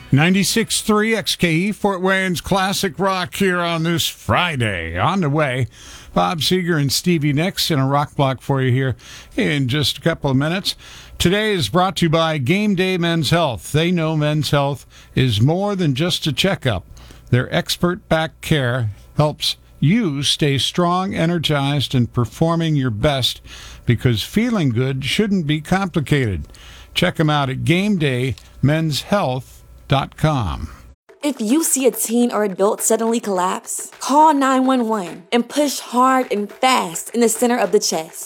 96.3 XKE, Fort Wayne's classic rock here on this Friday. On the way, Bob Seger and Stevie Nicks in a rock block for you here in just a couple of minutes. Today is brought to you by Game Day Men's Health. They know men's health is more than just a checkup. Their expert back care helps you stay strong, energized, and performing your best because feeling good shouldn't be complicated. Check them out at GameDayMen'sHealth.com. If you see a teen or adult suddenly collapse, call 911 and push hard and fast in the center of the chest.